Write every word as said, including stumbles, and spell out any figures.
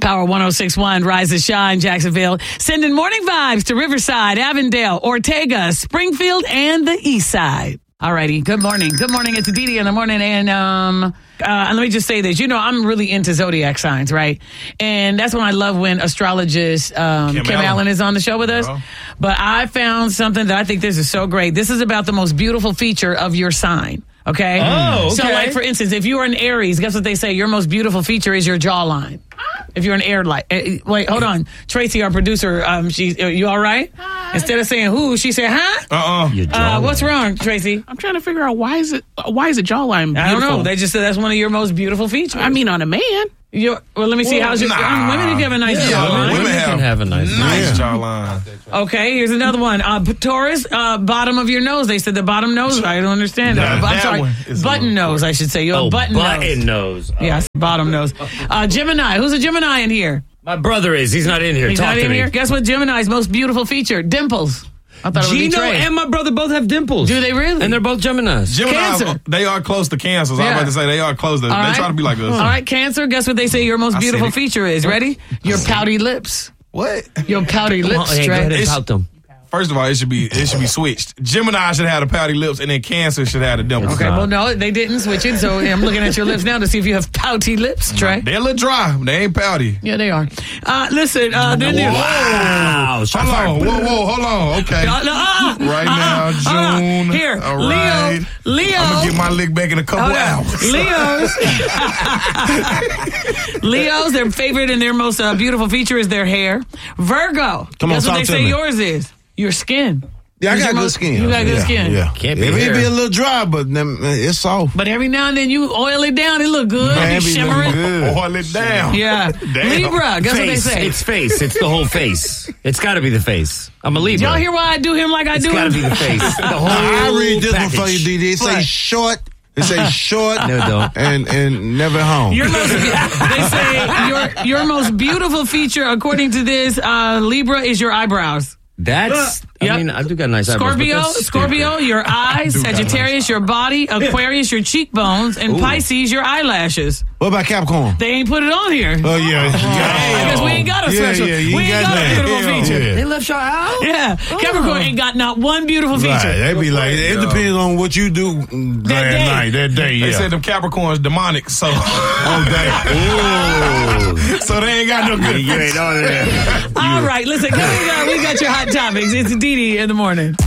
Power one oh six point one, Rise and Shine, Jacksonville. Sending morning vibes to Riverside, Avondale, Ortega, Springfield, and the East Side. All righty. Good morning. Good morning. It's Didi in the morning. And um, uh, let me just say this. You know, I'm really into zodiac signs, right? And that's when I love when astrologist um, Kim, Kim Allen. Allen is on the show with us. Uh-huh. But I found something that I think this is so great. This is about the most beautiful feature of your sign. Okay? Oh, okay. So, like, for instance, if you are an Aries, guess what they say? Your most beautiful feature is your jawline. If you're an air light. Uh, wait, hold on. Tracy, our producer, um, she, uh, you all right? Hi. Instead of saying who, she said, huh? Uh-uh. Uh, what's wrong, Tracy? I'm trying to figure out why is it why is it jawline beautiful? I don't know. They just said that's one of your most beautiful features. I mean, on a man. You're, well, let me see. Well, how's your nah. women? If you have a nice Yeah, jawline, women Women have, can have a nice nice yeah. jawline. Okay, here's another one. Uh, Taurus, uh, bottom of your nose. They said the bottom nose. I don't understand that. Nah, I'm that sorry, one is button nose. I should say. You have Oh, button, button nose. nose. Oh. Yes, bottom nose. Uh, Gemini. Who's a Gemini in here? My brother is. He's not in here. He's Talk not to in me. here. Guess what? Gemini's most beautiful feature: dimples. I thought it would be Gino Trey. and my brother both have dimples. Do they really? And they're both Geminis. Gemini, Cancer. they are close to Cancer. So Yeah. I'm about to say they are close. To, they right. try to be like us. All right, Cancer. Guess what they say your most I beautiful said it. feature is? Ready? Your pouty lips. What? Your pouty Come on, lips, hey, go ahead Trey. and pout them. First of all, it should be it should be switched. Gemini should have the pouty lips, and then Cancer should have the dimples. Okay, not. well, no, they didn't switch it, so I'm looking at your lips now to see if you have pouty lips, Trey. They're a little dry. They ain't pouty. Yeah, they are. Uh, listen, uh, then there's... Wow. Shot Hold on. fired. Whoa, whoa, hold on. Okay. Uh, no, uh, Right uh, now, uh, hold on. June. Here, All Leo, right. Leo. I'm going to get my lick back in a couple Hold on. hours. Leos. Leos, their favorite and their most uh, beautiful feature is their hair. Virgo. Come on, Guess what talk they to say me. yours is? Your skin. Yeah, I Is got your good most- skin. You got good yeah, skin. Yeah. Can't be it may hair. be a little dry, but then, uh, it's soft. But every now and then you oil it down, it look good. Man, It's be shimmering. looking good. Oil it down. Yeah. Damn. Libra. Guess what they Face. say? It's face. It's the whole face. It's got to be the face. I'm a Libra. Y'all hear why I do him like I It's do got to him? be the face. The whole I read this package. one for you, D D. It say What? short. It say short No, it don't. and and never home. Your most, they say your your most beautiful feature, according to this uh, Libra, is your eyebrows. That's, I Yep. mean, I do got nice eyebrows. but Scorpio, that's Scorpio, stupid. your eyes. do got Sagittarius, your body. Aquarius, your cheekbones. And Ooh. Pisces, your eyelashes. What about Capricorn? They ain't put it on here. Oh yeah, Because we ain't got a Yeah, special. yeah, you we ain't got got, that. a beautiful Yeah. feature. Yeah. They left y'all out? Yeah, Capricorn ain't got not one beautiful feature. Right, they be like, it depends on what you do last day. night, that day. They Yeah. said them Capricorns demonic, so Oh, damn. Ooh. so they ain't got no good. You ain't on there. All right, listen, coming up, we got your hot topics. It's Didi in the morning.